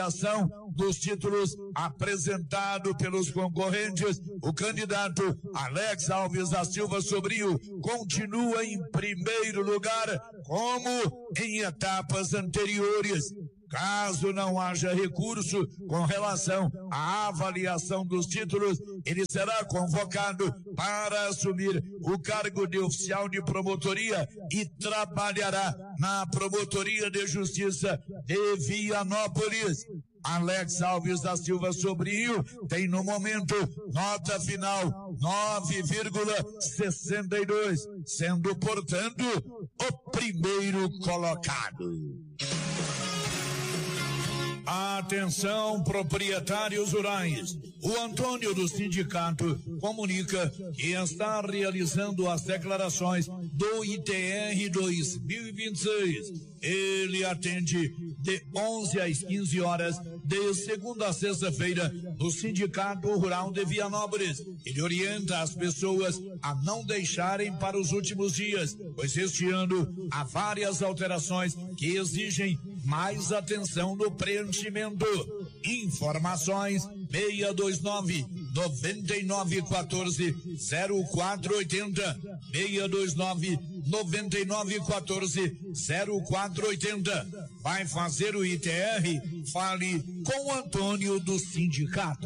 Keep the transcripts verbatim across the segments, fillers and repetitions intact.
dos títulos apresentado pelos concorrentes, o candidato Alex Alves da Silva Sobrinho continua em primeiro lugar, como em etapas anteriores. Caso não haja recurso com relação à avaliação dos títulos, ele será convocado para assumir o cargo de oficial de promotoria e trabalhará na Promotoria de Justiça de Vianópolis. Alex Alves da Silva Sobrinho tem no momento nota final nove vírgula sessenta e dois, sendo, portanto, o primeiro colocado. Atenção, proprietários rurais. O Antônio do sindicato comunica que está realizando as declarações do I T R dois mil e vinte e seis. Ele atende de onze às quinze horas, de segunda a sexta-feira, no Sindicato Rural de Vianópolis. Ele orienta as pessoas a não deixarem para os últimos dias, pois este ano há várias alterações que exigem mais atenção no preenchimento. Informações seis dois nove, nove nove um quatro, zero quatro oito zero, seis dois nove, nove nove um quatro, zero quatro oito zero. Vai fazer o I T R? Fale com o Antônio do sindicato.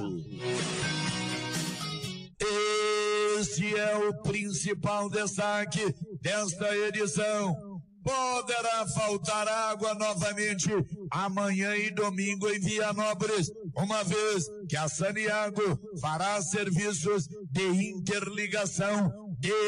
Este é o principal destaque desta edição. Poderá faltar água novamente amanhã e domingo em Vianópolis, uma vez que a Saniago fará serviços de interligação de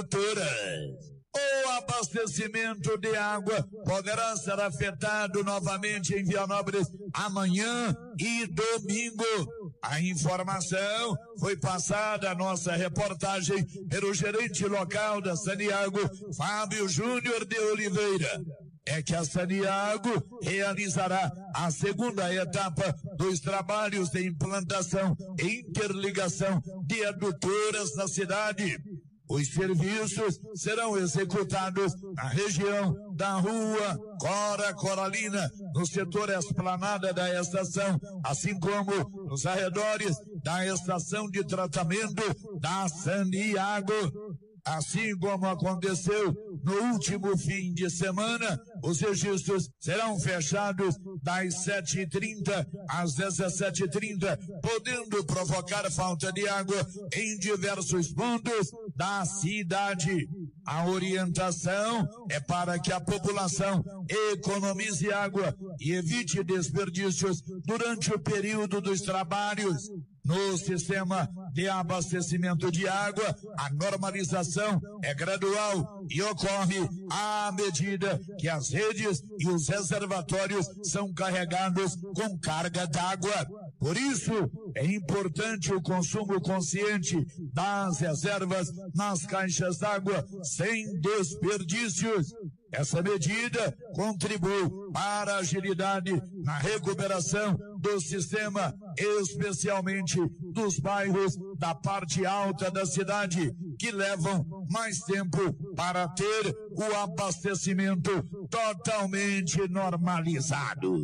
adutoras. O abastecimento de água poderá ser afetado novamente em Vianópolis amanhã e domingo. A informação foi passada à nossa reportagem pelo gerente local da Saniago, Fábio Júnior de Oliveira. É que a Saniago realizará a segunda etapa dos trabalhos de implantação e interligação de adutoras na cidade. Os serviços serão executados na região da rua Cora Coralina, no setor Esplanada da estação, assim como nos arredores da estação de tratamento da Saniago. Assim como aconteceu no último fim de semana, os registros serão fechados das sete e trinta às dezessete e trinta, podendo provocar falta de água em diversos pontos da cidade. A orientação é para que a população economize água e evite desperdícios durante o período dos trabalhos. No sistema de abastecimento de água, a normalização é gradual e ocorre à medida que as redes e os reservatórios são carregados com carga d'água. Por isso, é importante o consumo consciente das reservas nas caixas d'água, sem desperdícios. Essa medida contribui para a agilidade na recuperação do sistema, especialmente dos bairros da parte alta da cidade, que levam mais tempo para ter o abastecimento totalmente normalizado.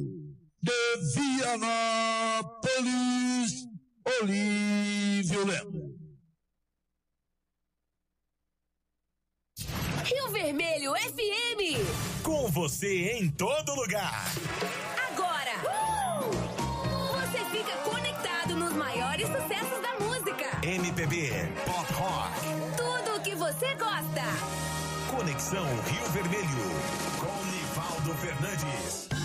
De Vianópolis, Olívio Lendo. Rio Vermelho F M. Com você em todo lugar. Agora, uh! você fica conectado nos maiores sucessos da música. M P B, pop rock. Tudo o que você gosta. Conexão Rio Vermelho. Com Nivaldo Fernandes.